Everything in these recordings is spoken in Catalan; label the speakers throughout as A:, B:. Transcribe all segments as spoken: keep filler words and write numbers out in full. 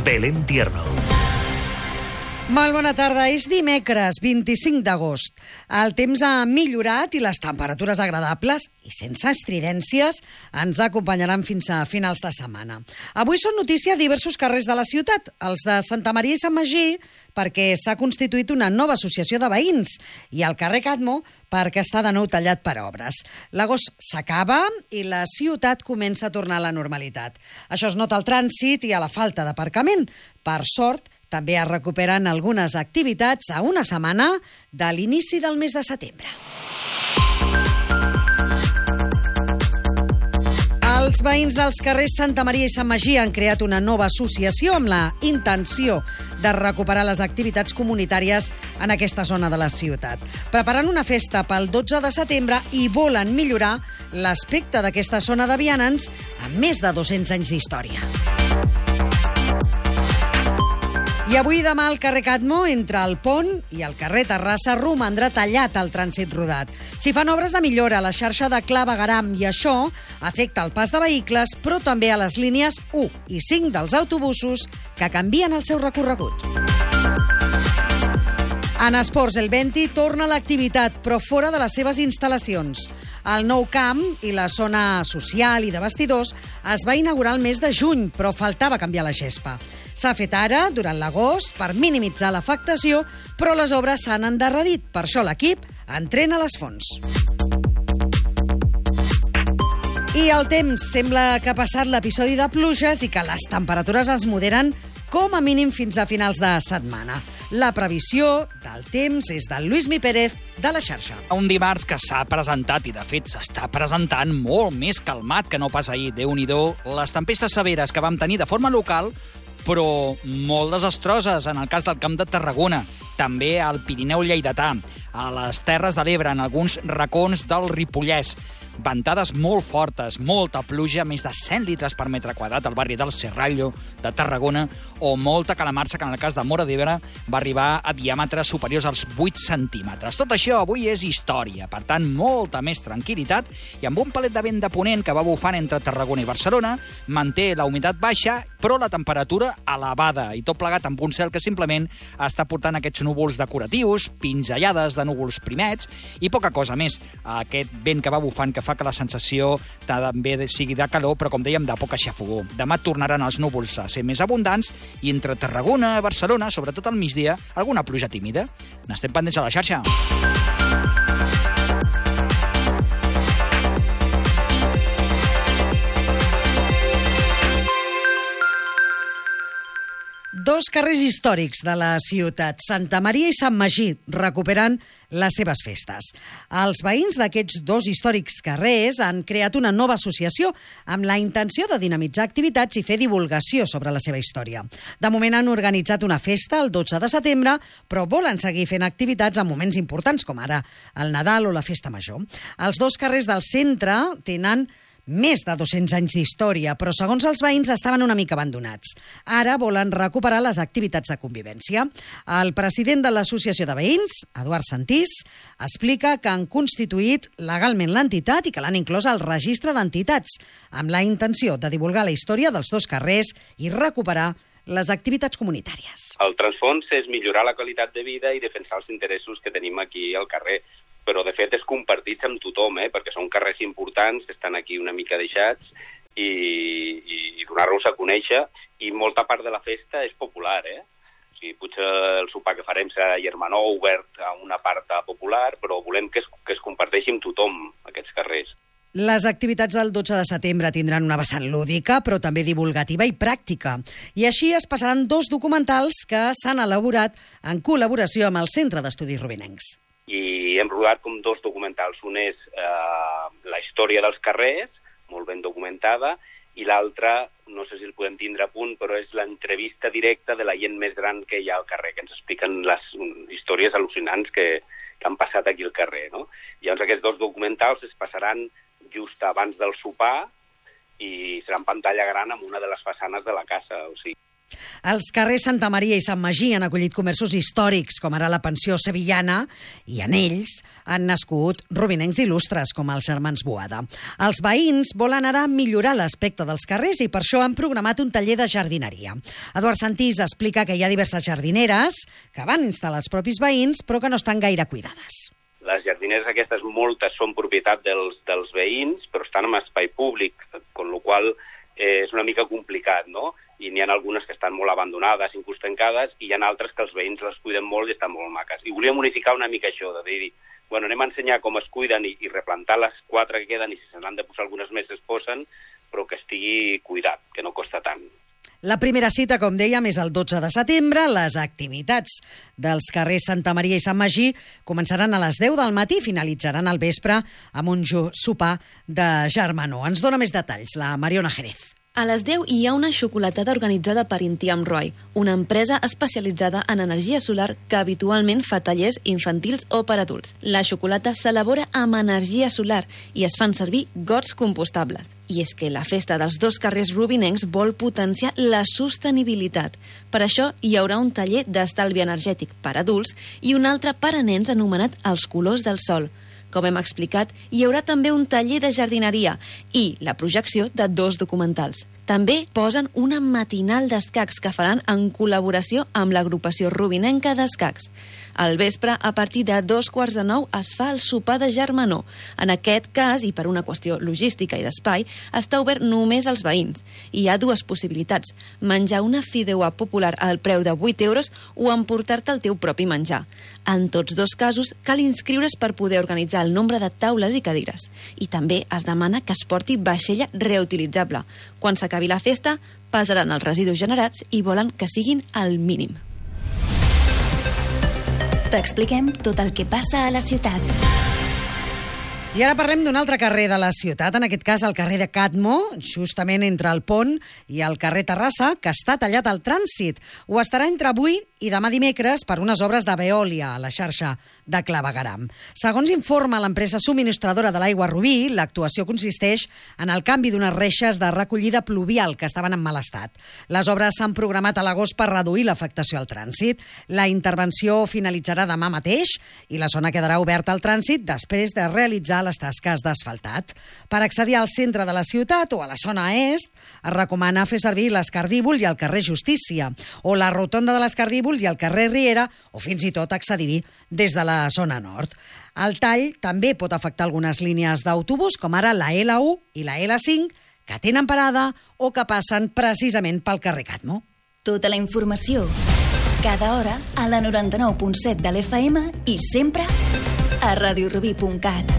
A: Belén Tierno.
B: Molt bona tarda. És dimecres, vint-i-cinc d'agost. El temps ha millorat i les temperatures agradables i sense estridències ens acompanyaran fins a finals de setmana. Avui són notícia diversos carrers de la ciutat, els de Santa Maria i Sant Magí, perquè s'ha constituït una nova associació de veïns, i el carrer Cadmo, perquè està de nou tallat per obres. L'agost s'acaba i la ciutat comença a tornar a la normalitat. Això es nota al trànsit i a la falta d'aparcament. Per sort, també es recuperen algunes activitats a una setmana de l'inici del mes de setembre. Els veïns dels carrers Santa Maria i Sant Magí han creat una nova associació amb la intenció de recuperar les activitats comunitàries en aquesta zona de la ciutat. Preparant una festa pel dotze de setembre i volen millorar l'aspecte d'aquesta zona de vianants amb més de dos-cents anys d'història. I avui i demà el carrer Cadmo, entre el pont i el carrer Terrassa, romandrà tallat al trànsit rodat. S'hi fan obres de millora a la xarxa de clavegueram i això afecta el pas de vehicles, però també a les línies u i cinc dels autobusos que canvien el seu recorregut. En esports, el Venti torna a l'activitat, però fora de les seves instal·lacions. El nou camp i la zona social i de vestidors es va inaugurar el mes de juny, però faltava canviar la gespa. S'ha fet ara, durant l'agost, per minimitzar l'afectació, però les obres s'han endarrerit. Per això l'equip entrena a les fonts. I el temps sembla que ha passat l'episodi de pluges i que les temperatures es moderen com a mínim fins a finals de setmana. La previsió del temps és del Lluís Mi Pérez, de la xarxa.
C: Un dimarts que s'ha presentat, i de fet s'està presentant molt més calmat que no pas ahir. Déu-n'hi-do, les tempestes severes que vam tenir de forma local, però molt desastroses en el cas del Camp de Tarragona, també al Pirineu lleidatà, a les Terres de l'Ebre, en alguns racons del Ripollès. Ventades molt fortes, molta pluja, més de cent litres per metre quadrat al barri del Serrallo de Tarragona, o molta calamarsa, que en el cas de Móra d'Ebre va arribar a diàmetres superiors als vuit centímetres. Tot això avui és història, per tant, molta més tranquil·litat, i amb un palet de vent de ponent que va bufant entre Tarragona i Barcelona, manté la humitat baixa, però la temperatura elevada, i tot plegat amb un cel que simplement està portant aquests núvols decoratius, pinzellades de núvols primets, i poca cosa més. Aquest vent que va bufant que fa que la sensació també sigui de calor, però com dèiem, de poca xafogor. Demà tornaran els núvols a ser més abundants i entre Tarragona i Barcelona, sobretot al migdia, alguna pluja tímida. N'estem pendents a la xarxa.
B: Dos carrers històrics de la ciutat, Santa Maria i Sant Magí, recuperen les seves festes. Els veïns d'aquests dos històrics carrers han creat una nova associació amb la intenció de dinamitzar activitats i fer divulgació sobre la seva història. De moment han organitzat una festa el dotze de setembre, però volen seguir fent activitats en moments importants com ara el Nadal o la Festa Major. Els dos carrers del centre tenen més de dos-cents anys d'història, però segons els veïns estaven una mica abandonats. Ara volen recuperar les activitats de convivència. El president de l'Associació de Veïns, Eduard Santís, explica que han constituït legalment l'entitat i que l'han inclòs al registre d'entitats, amb la intenció de divulgar la història dels dos carrers i recuperar les activitats comunitàries.
D: El transfons és millorar la qualitat de vida i defensar els interessos que tenim aquí al carrer, però de fet és compartits amb tothom, eh? perquè són carrers importants que estan aquí una mica deixats i, i, i donar-los a conèixer, i molta part de la festa és popular. Eh? O sigui, potser el sopar que farem serà germanor, obert a una part popular, però volem que es, que es comparteixi amb tothom, aquests carrers.
B: Les activitats del dotze de setembre tindran una vessant lúdica, però també divulgativa i pràctica. I així es passaran dos documentals que s'han elaborat en col·laboració amb el Centre d'Estudis Rubinencs.
D: I hem rodat com dos documentals. Un és eh, la història dels carrers, molt ben documentada, i l'altre, no sé si el podem tindre a punt, però és l'entrevista directa de la gent més gran que hi ha al carrer, que ens expliquen les històries al·lucinants que, que han passat aquí al carrer. No? Llavors aquests dos documentals es passaran just abans del sopar i serà en pantalla gran amb una de les façanes de la casa. O sigui,
B: Els carrers Santa Maria i Sant Magí han acollit comerços històrics, com ara la pensió sevillana, i en ells han nascut rovinencs il·lustres, com els germans Boada. Els veïns volen ara millorar l'aspecte dels carrers i per això han programat un taller de jardineria. Eduard Santís explica que hi ha diverses jardineres que van instal·lar els propis veïns, però que no estan gaire cuidades.
D: Les jardineres aquestes, moltes són propietat dels, dels veïns, però estan en espai públic, amb la qual cosa eh, és una mica complicat, no? I n'hi ha algunes que estan molt abandonades, inclús tancades, i hi ha altres que els veïns les cuiden molt i estan molt maques. I volíem unificar una mica això, de dir, bueno, anem a ensenyar com es cuiden i, i replantar les quatre que queden, i si se n'han de posar algunes més es posen, però que estigui cuidat, que no costa tant.
B: La primera cita, com dèiem, és el dotze de setembre. Les activitats dels carrers Santa Maria i Sant Magí començaran a les deu del matí i finalitzaran al vespre amb un sopar de germanor. Ens dona més detalls la Mariona Jerez.
A: A les deu hi ha una xocolatada organitzada per Intiam Roy, una empresa especialitzada en energia solar que habitualment fa tallers infantils o per adults. La xocolata s'elabora amb energia solar i es fan servir gots compostables. I és que la festa dels dos carrers rubinencs vol potenciar la sostenibilitat. Per això hi haurà un taller d'estalvi energètic per adults i un altre per a nens anomenat Els colors del sol. Com hem explicat, hi haurà també un taller de jardineria i la projecció de dos documentals. També posen una matinal d'escacs que faran en col·laboració amb l'agrupació rubinenca d'escacs. Al vespre, a partir de dos quarts de nou, es fa el sopar de germanor. En aquest cas, i per una qüestió logística i d'espai, està obert només als veïns. Hi ha dues possibilitats: menjar una fideuà popular al preu de vuit euros o emportar-te el teu propi menjar. En tots dos casos, cal inscriure's per poder organitzar el nombre de taules i cadires. I també es demana que es porti vaixella reutilitzable. Quan s'acabi la festa, pesaran els residus generats i volen que siguin al mínim.
E: T'expliquem tot el que passa a la ciutat.
B: I ara parlem d'un altre carrer de la ciutat, en aquest cas el carrer de Cadmo, justament entre el Pont i el carrer Terrassa, que està tallat al trànsit. Ho estarà entre avui i demà dimecres per unes obres de Veolia a la xarxa de clavegueram. Segons informa l'empresa subministradora de l'aigua Rubí, l'actuació consisteix en el canvi d'unes reixes de recollida pluvial que estaven en mal estat. Les obres s'han programat a l'agost per reduir l'afectació al trànsit. La intervenció finalitzarà demà mateix i la zona quedarà oberta al trànsit després de realitzar les tasques d'asfaltat. Per accedir al centre de la ciutat o a la zona est, es recomana fer servir l'Escardíbol i el carrer Justícia, o la rotonda de l'Escardíbol i el carrer Riera, o fins i tot accedir-hi des de la zona nord. El tall també pot afectar algunes línies d'autobús, com ara la L u i la L cinc, que tenen parada o que passen precisament pel carrer Cadmo.
E: Tota la informació, cada hora, a la noranta-nou punt set de l'F M i sempre a radiorubí punt cat.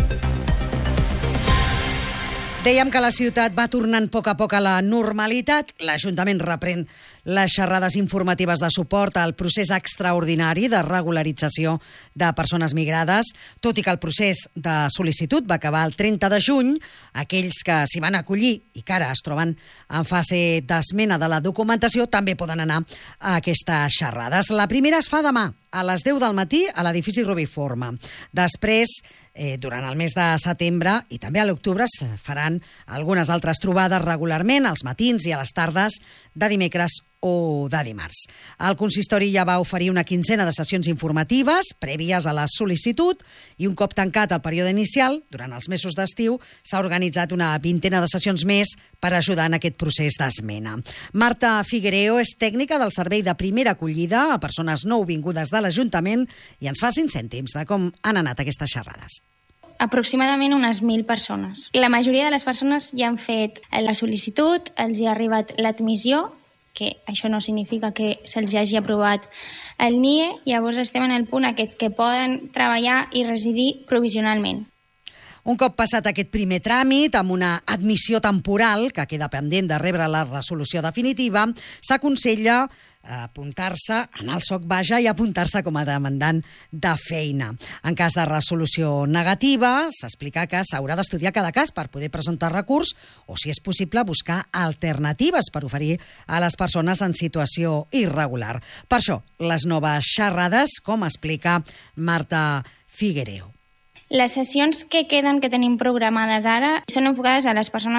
B: Dèiem que la ciutat va tornant a poc a poc a la normalitat. L'Ajuntament reprèn les xerrades informatives de suport al procés extraordinari de regularització de persones migrades. Tot i que el procés de sol·licitud va acabar el trenta de juny, aquells que s'hi van acollir i que ara es troben en fase d'esmena de la documentació també poden anar a aquestes xerrades. La primera es fa demà a les deu del matí a l'edifici Rubiforma. Després, Eh, durant el mes de setembre i també a l'octubre es faran algunes altres trobades regularment als matins i a les tardes de dimecres o de dimarts. El consistori ja va oferir una quinzena de sessions informatives prèvies a la sol·licitud i un cop tancat el període inicial, durant els mesos d'estiu, s'ha organitzat una vintena de sessions més per ajudar en aquest procés d'esmena. Marta Figuereo és tècnica del Servei de Primera Acollida a persones nouvingudes de l'Ajuntament i ens fa cinc cèntims de com han anat aquestes xerrades.
F: Aproximadament unes mil persones. La majoria de les persones ja han fet la sol·licitud, els hi ha arribat l'admissió, que això no significa que se'ls hagi aprovat el N I E, llavors estem en el punt aquest que poden treballar i residir provisionalment.
B: Un cop passat aquest primer tràmit, amb una admissió temporal que queda pendent de rebre la resolució definitiva, s'aconsella apuntar-se, anar al S O C Baja i apuntar-se com a demandant de feina. En cas de resolució negativa, s'explica que s'haurà d'estudiar cada cas per poder presentar recurs o, si és possible, buscar alternatives per oferir a les persones en situació irregular. Per això, les noves xerrades, com explica Marta Figuereo.
F: Les sessions que queden, que tenim programades ara, són enfocades a les persones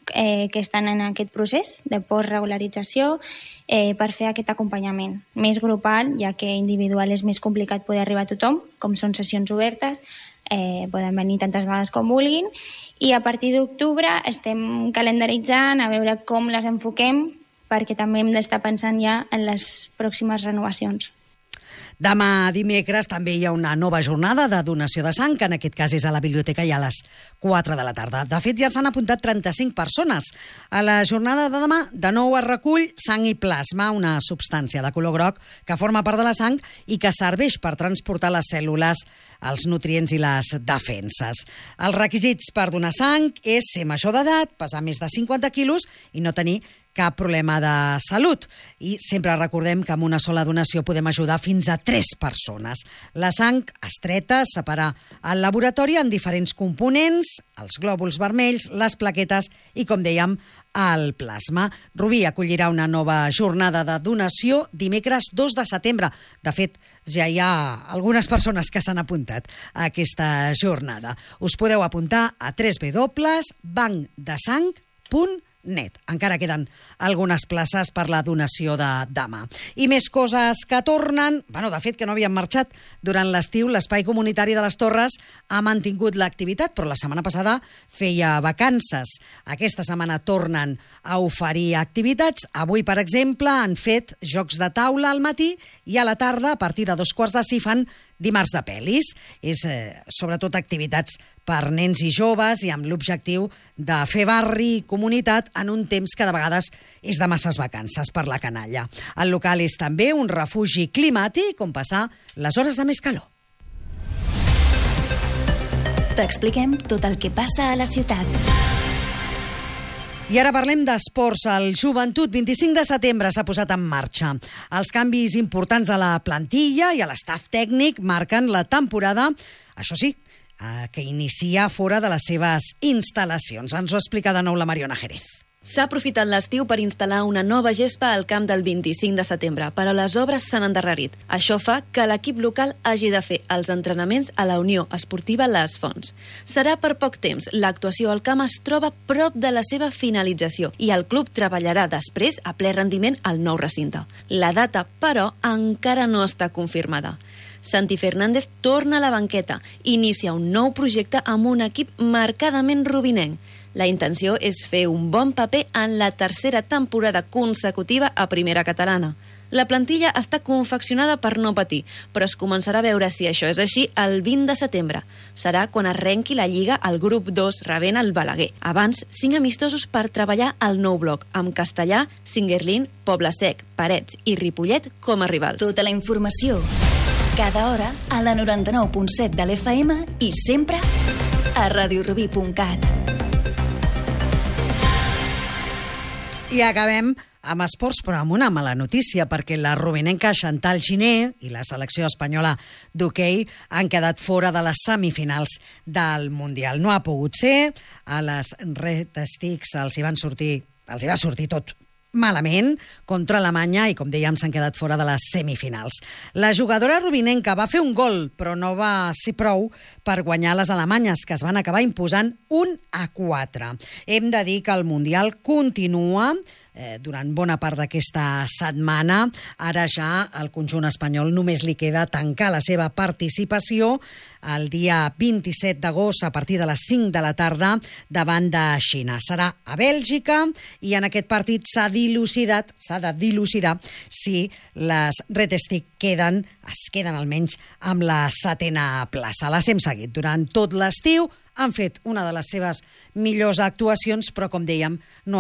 F: eh, que estan en aquest procés de postregularització eh, per fer aquest acompanyament més grupal, ja que individual és més complicat poder arribar a tothom, com són sessions obertes, eh, poden venir tantes vegades com vulguin, i a partir d'octubre estem calendaritzant a veure com les enfoquem, perquè també hem d'estar pensant ja en les pròximes renovacions.
B: Demà dimecres també hi ha una nova jornada de donació de sang, que en aquest cas és a la biblioteca i a les quatre de la tarda. De fet, ja s'han apuntat trenta-cinc persones. A la jornada de demà, de nou es recull sang i plasma, una substància de color groc que forma part de la sang i que serveix per transportar les cèl·lules, els nutrients i les defenses. Els requisits per donar sang és ser major d'edat, pesar més de cinquanta quilos i no tenir cap problema de salut. I sempre recordem que amb una sola donació podem ajudar fins a tres persones. La sang es treta, es separa al laboratori en diferents components, els glòbuls vermells, les plaquetes i, com dèiem, el plasma. Rubí acollirà una nova jornada de donació dimecres dos de setembre. De fet, ja hi ha algunes persones que s'han apuntat a aquesta jornada. Us podeu apuntar a w w w punt banc de sang punt net. Encara queden algunes places per la donació de demà. I més coses que tornen, bueno, de fet que no havien marxat durant l'estiu. L'espai comunitari de les Torres ha mantingut l'activitat, però la setmana passada feia vacances. Aquesta setmana tornen a oferir activitats. Avui, per exemple, han fet jocs de taula al matí i a la tarda, a partir de dos quarts de sis, fan dimarts de pel·lis. És eh, sobretot activitats per nens i joves i amb l'objectiu de fer barri i comunitat en un temps que de vegades és de masses vacances per la canalla. El local és també un refugi climàtic on passar les hores de més calor.
E: T'expliquem tot el que passa a la ciutat.
B: I ara parlem d'esports. El Joventut vint-i-cinc de setembre s'ha posat en marxa. Els canvis importants a la plantilla i a l'estaf tècnic marquen la temporada, això sí, que inicia fora de les seves instal·lacions. Ens ho explica de nou la Mariona Jerez.
A: S'ha aprofitat l'estiu per instal·lar una nova gespa al camp del vint-i-cinc de setembre, però les obres s'han endarrerit. Això fa que l'equip local hagi de fer els entrenaments a la Unió Esportiva Les Fonts. Serà per poc temps. L'actuació al camp es troba prop de la seva finalització i el club treballarà després a ple rendiment al nou recinte. La data, però, encara no està confirmada. Santi Fernández torna a la banqueta i inicia un nou projecte amb un equip marcadament rubinenc. La intenció és fer un bon paper en la tercera temporada consecutiva a Primera Catalana. La plantilla està confeccionada per no patir, però es començarà a veure si això és així el vint de setembre. Serà quan arrenqui la Lliga al grup dos rebent el Balaguer. Abans, cinc amistosos per treballar al nou bloc, amb Castellà, Singuerlín, Poble Sec, Parets i Ripollet com a rivals.
E: Tota la informació, cada hora, a la noranta-nou punt set de l'F M i sempre a radiorubí punt cat.
B: I acabem amb esports, però amb una mala notícia, perquè la rubinenca Chantal Giné i la selecció espanyola d'hoquei han quedat fora de les semifinals del Mundial. No ha pogut ser, a les Red Sticks els hi van sortir, els hi va sortir tot malament contra Alemanya i, com dèiem, s'han quedat fora de les semifinals. La jugadora rubinenca va fer un gol, però no va ser prou per guanyar les alemanyes, que es van acabar imposant un a quatre. Hem de dir que el Mundial continua eh, durant bona part d'aquesta setmana. Ara ja al conjunt espanyol només li queda tancar la seva participació el dia vint-i-set d'agost a partir de les cinc de la tarda davant de Xina. Serà a Bèlgica i en aquest partit s'ha dilucidat, s'ha de dilucidar si les Red Stick queden, es queden almenys amb la setena plaça. Les hem seguit durant tot l'estiu, han fet una de les seves millors actuacions, però com dèiem, no